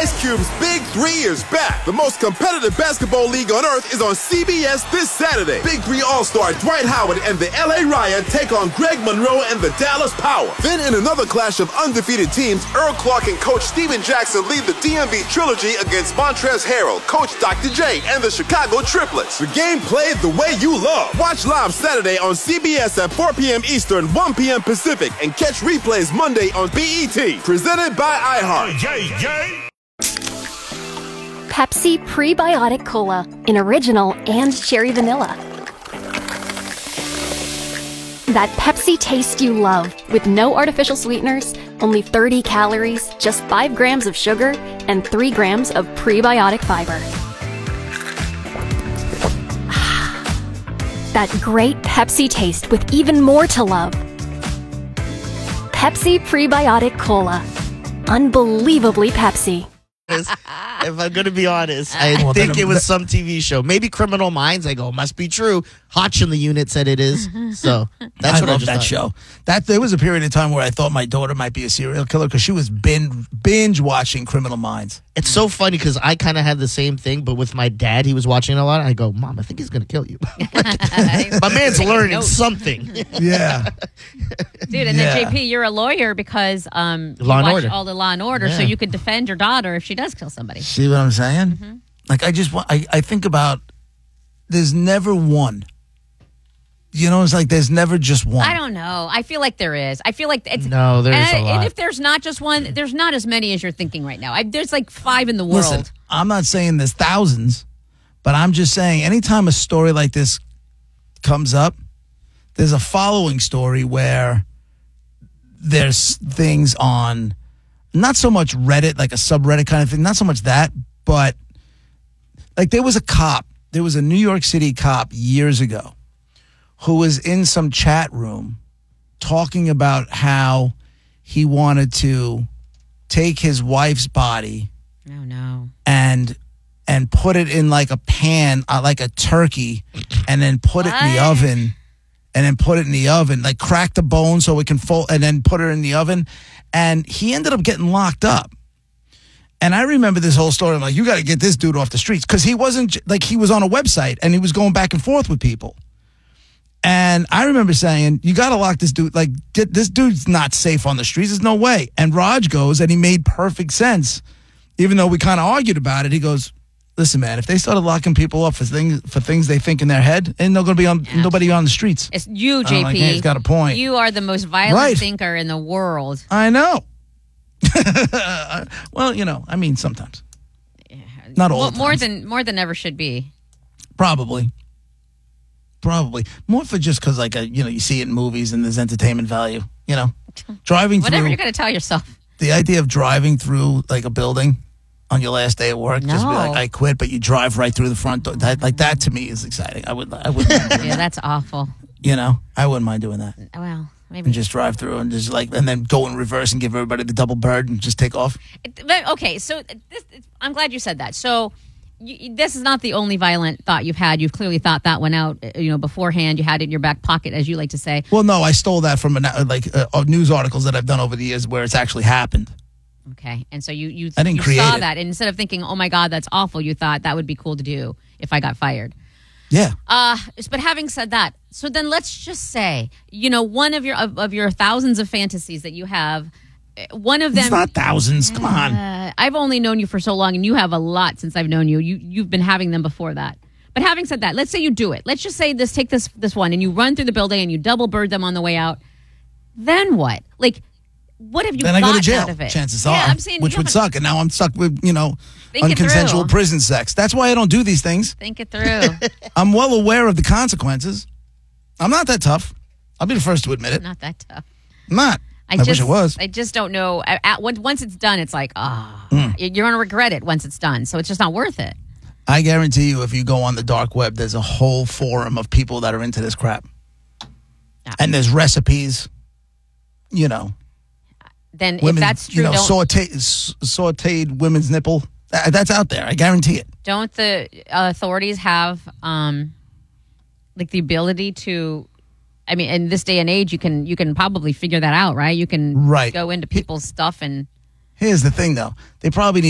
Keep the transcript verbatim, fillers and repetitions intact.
Ice Cube's Big Three is back. The most competitive basketball league on earth is on C B S this Saturday. Big Three All-Star Dwight Howard and the L A Riot take on Greg Monroe and the Dallas Power. Then in another clash of undefeated teams, Earl Clark and Coach Steven Jackson lead the D M V Trilogy against Montrezl Harrell, Coach Doctor J, and the Chicago Triplets. The game played the way you love. Watch live Saturday on C B S at four p.m. Eastern, one p.m. Pacific, and catch replays Monday on B E T. Presented by iHeart. Yay, yay. Pepsi Prebiotic Cola in original and cherry vanilla. That Pepsi taste you love with no artificial sweeteners, only thirty calories, just five grams of sugar, and three grams of prebiotic fiber. That great Pepsi taste with even more to love. Pepsi Prebiotic Cola. Unbelievably Pepsi. If I'm going to be honest, I well, think it was some T V show. Maybe Criminal Minds. I go, must be true. Hotch in the unit said it is. So that's I what love I just that thought. show. That there was a period of time where I thought my daughter might be a serial killer because she was binge, binge watching Criminal Minds. It's so funny because I kind of had the same thing, but with my dad, he was watching a lot. I go, Mom, I think he's going to kill you. My man's learning notes. something. Yeah. Dude, and Yeah. then J P, you're a lawyer because um, you Law and watch Order. all the Law and Order, so Yeah. you could defend your daughter if she does kill somebody. See what I'm saying? Mm-hmm. Like, I just want, I, I think about, there's never one. You know, it's like there's never just one. I don't know. I feel like there is. I feel like it's No, there's and, a lot. and if there's not just one, there's not as many as you're thinking right now. I, there's like five in the world. Listen, I'm not saying there's thousands, but I'm just saying anytime a story like this comes up, there's a following story where there's things on, not so much Reddit, like a subreddit kind of thing, not so much that, but like there was a cop, there was a New York City cop years ago who was in some chat room talking about how he wanted to take his wife's body Oh no. and and put it in like a pan, uh, like a turkey, and then put it in the What? oven, and then put it in the oven, like crack the bone so it can fold, and then put her in the oven. And he ended up getting locked up. And I remember this whole story. I'm like, you got to get this dude off the streets, because he wasn't j- like he was on a website and he was going back and forth with people. And I remember saying, you got to lock this dude. Like, get, this dude's not safe on the streets. There's no way. And Raj goes, and he made perfect sense. Even though we kind of argued about it, he goes, listen, man, if they started locking people up for things for things they think in their head, ain't no going to be on Yeah. nobody on the streets. It's you, I'm J P. like, hey, he's got a point. You are the most violent Right. thinker in the world. I know. Well, you know, I mean, sometimes. Not all More, the more times. than more than ever should be. Probably. Probably. More for just because, like, uh, you know, you see it in movies and there's entertainment value. You know, driving Whatever through, you're gonna tell yourself. the idea of driving through, like, a building on your last day at work, just be No. like, I quit, but you drive right through the front door. That, like, that to me is exciting. I would, I wouldn't mind doing Yeah, that. that's awful. You know, I wouldn't mind doing that. Well, maybe. And just drive through and just, like, and then go in reverse and give everybody the double bird and just take off. It- but, okay, so this, I'm glad you said that. So you, this is not the only violent thought you've had. You've clearly thought that one out, uh, you know, beforehand. You had it in your back pocket, as you like to say. Well, no, I stole that from, an, like, uh, news articles that I've done over the years where it's actually happened. Okay, and so you you, I didn't you create saw it. that, and instead of thinking, "Oh my God, that's awful," you thought that would be cool to do if I got fired. Yeah. Uh, but having said that, so then let's just say, you know, one of your of, of your thousands of fantasies that you have, uh, one of them. It's not thousands. Come on. Uh, I've only known you for so long, and you have a lot since I've known you. You you've been having them before that. But having said that, let's say you do it. Let's just say this. Take this this one, and you run through the building, and you double bird them on the way out. Then what? Like, what have you Then I got go to jail. out of it? Chances yeah, are, I'm saying, which yeah, would but suck. And now I'm stuck with, you know, Think it unconsensual through. prison sex. That's why I don't do these things. Think it through. I'm well aware of the consequences. I'm not that tough. I'll be the first to admit it. Not that tough. I'm not. I, I, just, wish it was. I just don't know. At, at, once it's done, it's like, ah, Mm. you're going to regret it once it's done. So it's just not worth it. I guarantee you, if you go on the dark web, there's a whole forum of people that are into this crap. Yeah. And there's recipes, you know. Then Women, if that's true, you know, don't, saute, s- sauteed women's nipple. That- That's out there. I guarantee it. don't the uh, authorities have um, like the ability to? I mean, in this day and age, you can you can probably figure that out, right? You can Right. go into people's stuff and. Here's the thing, though. They probably need